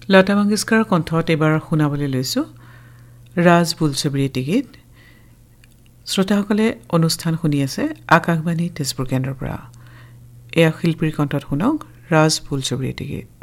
লতা মংগেশকাৰৰ কণ্ঠত এবাৰ শুনাবলৈ লৈছোঁ ৰাজ বুলছবি এটি গীত। শ্ৰোতাসকলে অনুষ্ঠান শুনি আছে আকাশবাণী তেজপুৰ কেন্দ্ৰৰ পৰা। এয়া শিল্পীৰ কণ্ঠত শুনক ৰাজ বুলছবি এটি গীত।